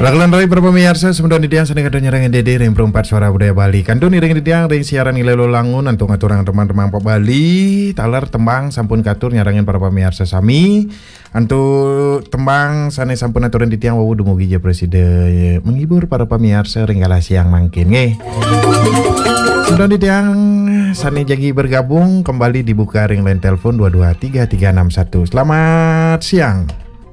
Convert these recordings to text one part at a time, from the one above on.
Raglan Rai para pemirsa semedon di tiang seneng kadon nyerang Dede ring perempat suara budaya Bali. Kandun ring di tiang ring siaran ilelo langun antung aturang teman-teman Pak Bali. Taler tembang sampun katur nyarangin para pemirsa sami. Antu tembang sane sampun aturan di tiang wawu dumugi je presiden menghibur para pemirsa ring kala siang mangkin nggih. Semedon di tiang sane jagi bergabung kembali dibuka ring line telepon 22331. Selamat siang.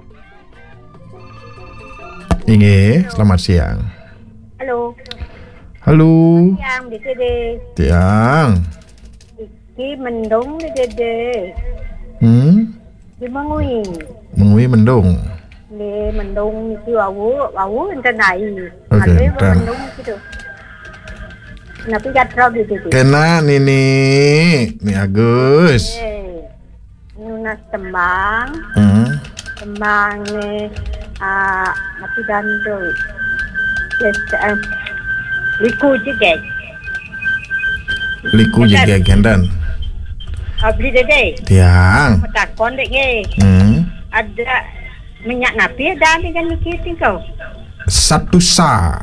Inge, selamat siang. Halo. Halo. Siang, di Dede. Tiang. Iki mendung di Dede. Di Mengui. Mengui mendung. Di mendung iki wawu enten nai. Oke, dan mendung gitu. Napi jatra di Dede. kena Nini Agus. Nunas tembang. Tembang napi dandu. Yes, liku juga. Liku juga gendan. Abli Dede. Tiang. Takon dek nge. Ada minyak napi ada dengan mikir kau. Satu sa.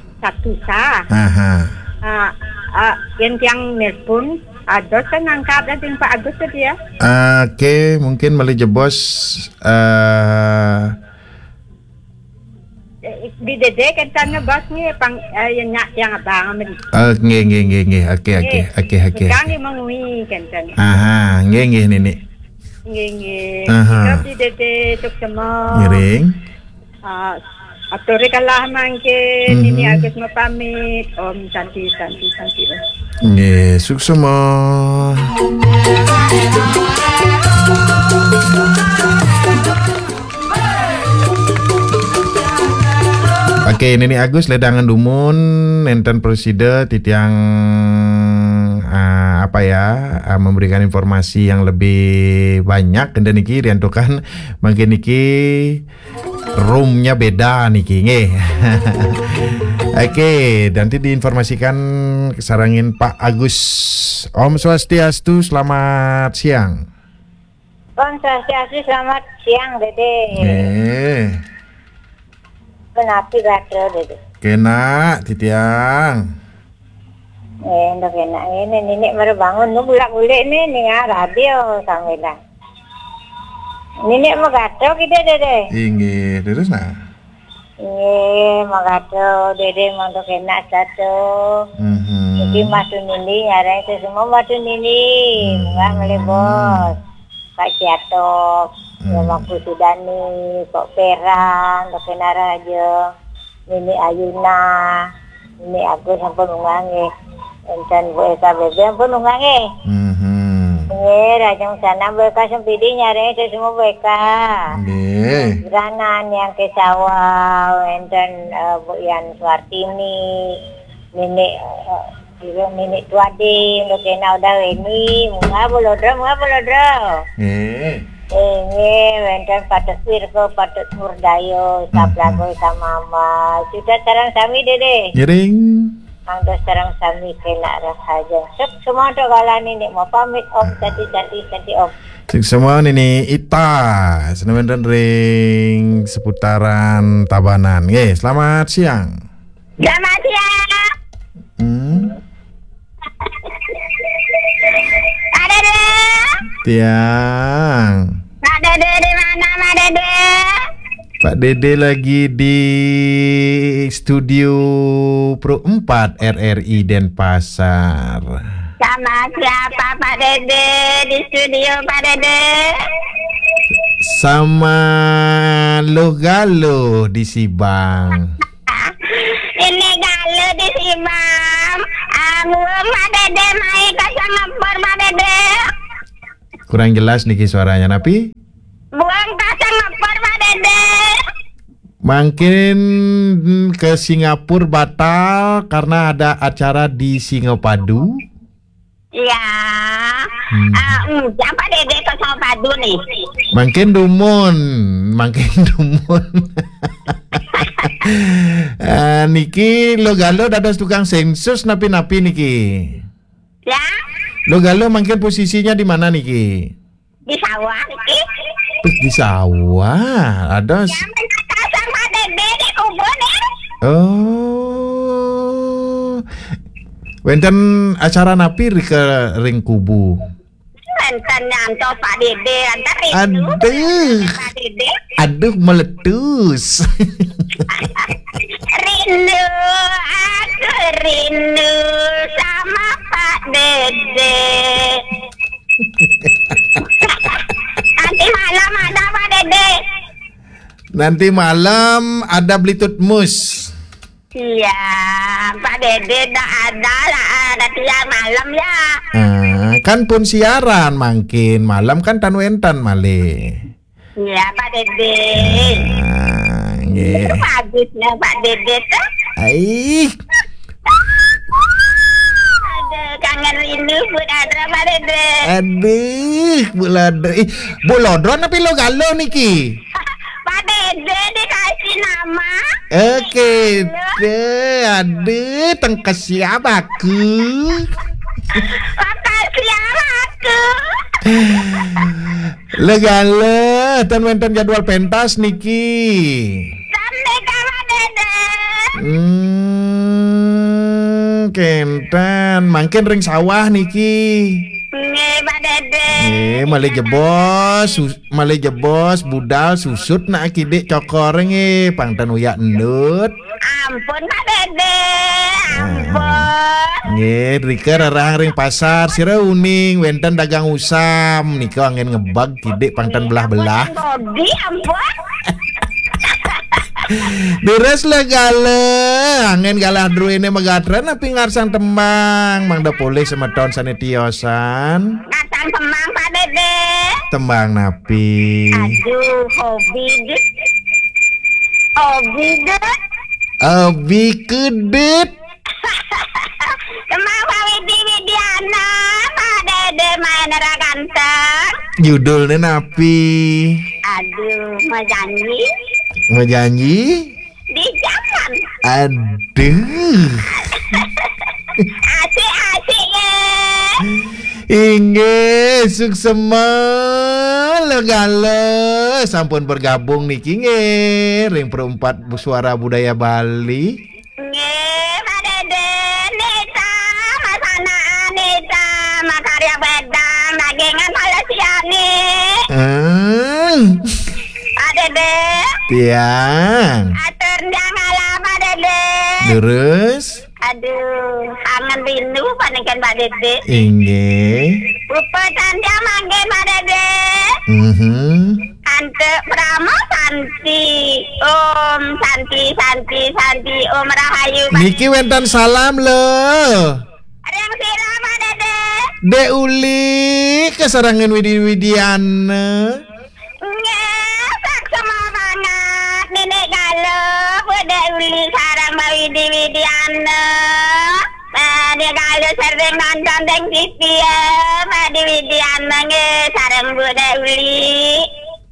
Aha. Yang nelpon ada kan angkat ada yang Pak Agus tadi ya. Oke, mungkin meli jebos Di Dede katanya bosnya yang abang amin. nge. Oke. Kami mengui katanya. Aha, nge Nini. Nge. Aha. Di Dede tuk semua. Ngiring. Atur kalah mangke ini Agus mau pamit. Om santi. Nge, suksema. Oke, ini Agus ledangan dumun enten presiden titiang memberikan informasi yang lebih banyak dan niki riantukan makin niki roomnya beda niki nge. Oke, nanti diinformasikan sarangin Pak Agus. Om Swastiastu, selamat siang. Om Swastiastu, selamat siang Dede. Kenapa gatel Dede? Kena titiang. Ndak kena ini nenek baru bangun nu bulak-bulik nih radio sampai lah. Nenek mau gatel kita Dede. Inge, terus nah. Mau gatel Dede mau kena satu. Jadi masuk nini nyara itu semua masuk nini. Enggak melebos. Pak Ciatok, Mamaku Sudani, Kok Perang, Dok kena raja. Nini Ayuna, Nini Agus sampun ungange. Enten Bu Eka Bebe sampun ungange. Rajang sana mereka sempidi nyari itu semua mereka. Geranan yang ke sawah, enten Bu Yan Suartini, Nenek Tuadi, untuk kena udah ini, munga bolodro. Enten patut Wirko, patut Murdayo, Saplago sama Mama. Sudah sarang sami Dede. Ngiring. Angdo sarang sami kena rahaja. Semua untuk kalan ini mau pamit Om, tadi Om. Semua ini Ita, senemen ring seputaran Tabanan. Selamat siang. Selamat siang. Ada deh. Tiang. Pak Dede di mana Pak Dede? Pak Dede lagi di studio Pro 4 RRI Denpasar. Sama siapa Pak Dede di studio Pak Dede? Sama Galo di Sibang. Ini Galo di Sibang. Pak Dede main kasang ngempor Pak Dede. Kurang jelas niki suaranya Napi. Buang kasang ngempor Pak Dede. Makin ke Singapura batal karena ada acara di Singapadu. Ya, siapa Dede ke Singapadu nih? Makin dumun. Niki Galo dados tukang sensus napi niki. Ya? Galo makin posisinya di mana niki? Di sawah niki. Di sawah ada. Ya, sama Dede di kubur nih. Oh. Wenten acara napi ke ring kubu. Wenten nyanto Pak Dede, ada rindu. Pak Dede. Aduh meletus. Rindu, aku rindu sama Pak Dede. Nanti malam ada Pak Dede. Nanti malam ada Blitut Mus. Iya, Pak Dede dah ada lah, ada tiap malam ya. Kan pun siaran makin malam kan tanwentan male. Iya Pak Dede. Itu bagusnya Pak Dede tuh. Aduh, kangen rindu Bu Ladra Pak Dede. Aduh, Bu Ladra. Bu Lodron tapi lo galau niki. Pak Dede dikasih nama. Oke, aduh, tengkes siapa aku? Makasih aku. Legale, tan wenten jadwal pentas niki. Sampai Pak Dede. Kenten, makin ring sawah niki. Nggih Pak Dede. Male jebos budal susut nak kidik cokor pangtan uyak endut. Ampun Pak Dede. Ampun. Rika rarang ring pasar sira uning wenten dagang usam nika angin ngebag kidik pangtan belah-belah. Bodi ampun. Deres legale angin galah druene megatren api ngarsang tembang mangda poleh semeton sanetiosan. Ngarsang tembang Pak Dede. Tembang napi. Aduh, hobi dit. Abi kedet. Tembang Pak Widiana, Pak Dede main ganteng. Judulnya napi. Aduh, mau janji. Mau janji? Di jalan. Aduh. Asik-asik ya. Inge suksema legale sampun bergabung niki ring perempat suara budaya Bali. Nggih, Pak Dede, Nita, Mas Ana Nita, Makarya Bedang, dagingan Palesiani. Pak Dede. Tiang. Atur janganlah Pak Dede. Terus? Aduh, kangen rindu panikan Pak Dede. Inge. Upetan dia manggil Pak Dede. Ante Pramo Santi. Om Santi Om Rahayu. Niki wenten salam lo. Ada yang siram Pak Dede. Dek Uli kesarangan Widiana. Ngesak semua banget. Nenek galuh. Dek Uli sarang Mbak Widiana. Dia galuh sering nonton teng TV ya. Mbak Widiana sarang Bu Dek Uli.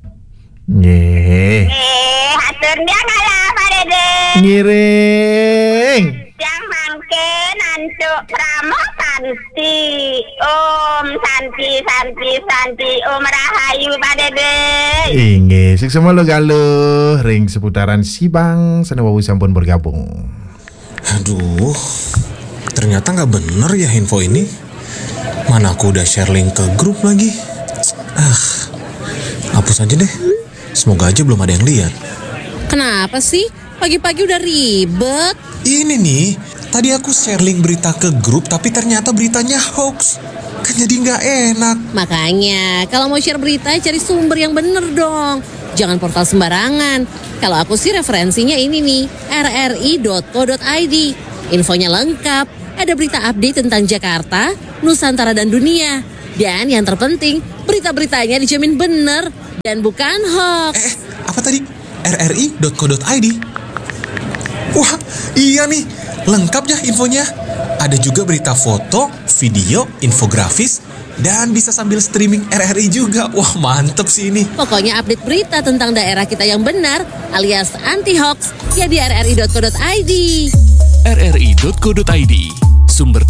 Hatur dia ngalah Pak Dede. Ngiring. Yang mangken antuk Pramo Santi. Om Santi Om Rahayu Pak Dede. Inge, semua lo galuh ring seputaran Sibang Senewawu sampun bergabung. Aduh, ternyata nggak bener ya info ini. Mana aku udah share link ke grup lagi. Hapus aja deh. Semoga aja belum ada yang lihat. Kenapa sih? Pagi-pagi udah ribet. Ini nih, tadi aku share link berita ke grup tapi ternyata beritanya hoax. Kan jadi nggak enak. Makanya, kalau mau share berita cari sumber yang bener dong. Jangan portal sembarangan. Kalau aku sih referensinya ini nih, rri.co.id. Infonya lengkap, ada berita update tentang Jakarta, Nusantara dan dunia. Dan yang terpenting, berita-beritanya dijamin bener dan bukan hoax. Apa tadi? rri.co.id. Wah, iya nih, lengkap ya infonya. Ada juga berita foto, video, infografis, dan bisa sambil streaming RRI juga. Wah, mantep sih ini. Pokoknya update berita tentang daerah kita yang benar alias anti-hoax ya di rri.co.id. rri.co.id, sumber